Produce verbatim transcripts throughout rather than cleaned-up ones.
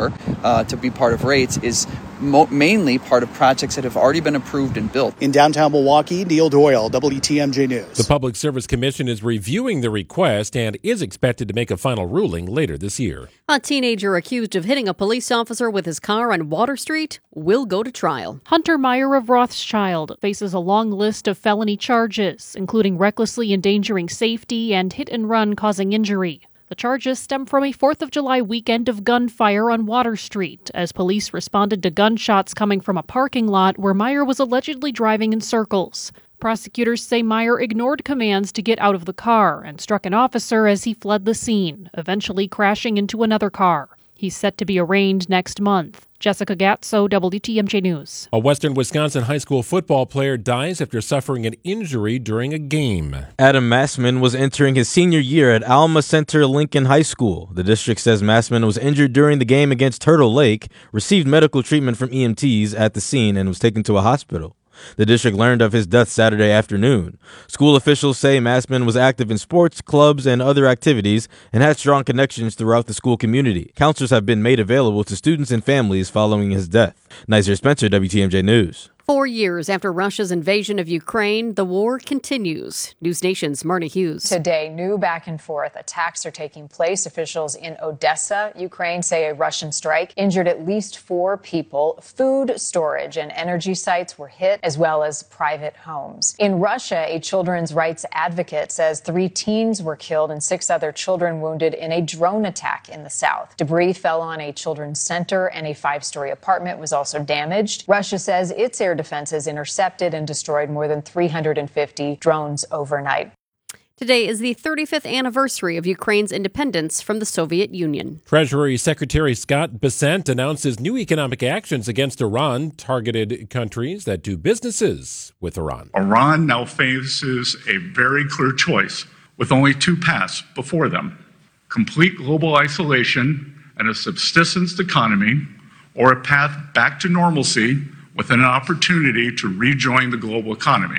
for uh, to be part of rates is mo- mainly part of projects that have already been approved and built. In downtown Milwaukee, Neil Doyle, W T M J News. The Public Service Commission is reviewing the request and is expected to make a final ruling later this year. A teenager accused of hitting a police officer with his car on Water Street will go to trial. Hunter Meyer of Rothschild faces a long list of felony charges, including recklessly endangering safety and hit and run causing injury. The charges stem from a fourth of July weekend of gunfire on Water Street as police responded to gunshots coming from a parking lot where Meyer was allegedly driving in circles. Prosecutors say Meyer ignored commands to get out of the car and struck an officer as he fled the scene, eventually crashing into another car. He's set to be arraigned next month. Jessica Gatso, W T M J News. A Western Wisconsin high school football player dies after suffering an injury during a game. Adam Massman was entering his senior year at Alma Center Lincoln High School. The district says Massman was injured during the game against Turtle Lake, received medical treatment from E M Ts at the scene, and was taken to a hospital. The district learned of his death Saturday afternoon. School officials say Massman was active in sports, clubs, and other activities and had strong connections throughout the school community. Counselors have been made available to students and families following his death. Nizer Spencer, W T M J News. Four years after Russia's invasion of Ukraine, the war continues. News Nation's Marnie Hughes. Today, new back and forth attacks are taking place. Officials in Odessa, Ukraine, say a Russian strike injured at least four people. Food storage and energy sites were hit, as well as private homes. In Russia, a children's rights advocate says three teens were killed and six other children wounded in a drone attack in the south. Debris fell on a children's center, and a five-story apartment was also damaged. Russia says its air defenses intercepted and destroyed more than three hundred fifty drones overnight. Today is the thirty-fifth anniversary of Ukraine's independence from the Soviet Union. Treasury Secretary Scott Bessent announces new economic actions against Iran, targeted countries that do businesses with Iran. Iran now faces a very clear choice with only two paths before them: complete global isolation and a subsistence economy, or a path back to normalcy with an opportunity to rejoin the global economy.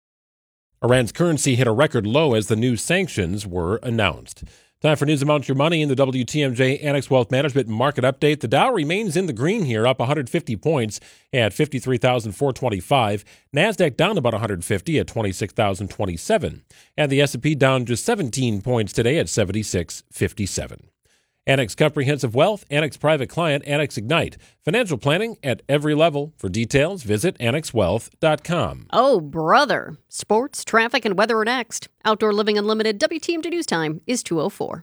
Iran's currency hit a record low as the new sanctions were announced. Time for News About Your Money in the W T M J Annex Wealth Management Market Update. The Dow remains in the green here, up one hundred fifty points at fifty-three thousand four hundred twenty-five. NASDAQ down about one hundred fifty at twenty-six thousand twenty-seven. And the S and P down just seventeen points today at seventy-six fifty-seven. Annex Comprehensive Wealth, Annex Private Client, Annex Ignite. Financial planning at every level. For details, visit annex wealth dot com. Oh, brother. Sports, traffic, and weather are next. Outdoor Living Unlimited W T M J News Time is two oh four.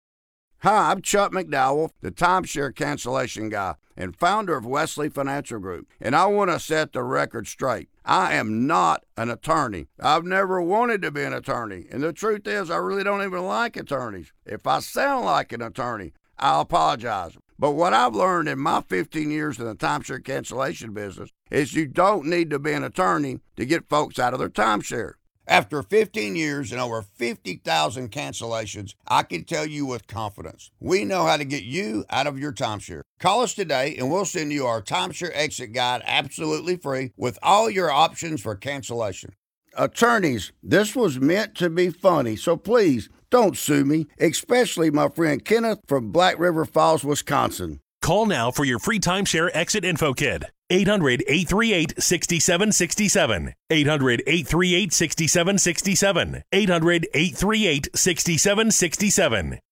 Hi, I'm Chuck McDowell, the timeshare cancellation guy and founder of Wesley Financial Group, and I want to set the record straight. I am not an attorney. I've never wanted to be an attorney, and the truth is I really don't even like attorneys. If I sound like an attorney, I'll apologize. But what I've learned in my fifteen years in the timeshare cancellation business is you don't need to be an attorney to get folks out of their timeshare. After fifteen years and over fifty thousand cancellations, I can tell you with confidence, we know how to get you out of your timeshare. Call us today and we'll send you our timeshare exit guide absolutely free with all your options for cancellation. Attorneys, this was meant to be funny, so please don't sue me, especially my friend Kenneth from Black River Falls, Wisconsin. Call now for your free timeshare exit info kit. eight hundred, eight three eight, six seven six seven. eight hundred, eight three eight, six seven six seven. eight hundred, eight three eight, six seven six seven.